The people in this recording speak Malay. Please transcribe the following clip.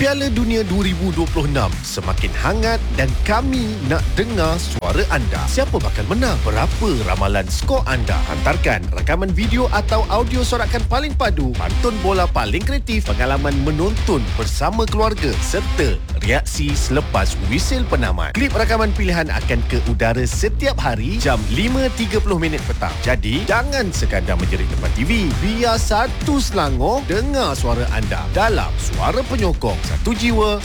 Piala Dunia 2026 semakin hangat dan kami nak dengar suara anda. Siapa bakal menang? Berapa ramalan skor anda? Hantarkan rakaman video atau audio sorakan paling padu, pantun bola paling kreatif, pengalaman menonton bersama keluarga serta reaksi selepas whistle penamat. Klip rakaman pilihan akan ke udara setiap hari jam 5.30 petang. Jadi, jangan sekadar menjerit depan TV. Biar satu Selangor dengar suara anda dalam Suara Penyokong. Satu jiwa,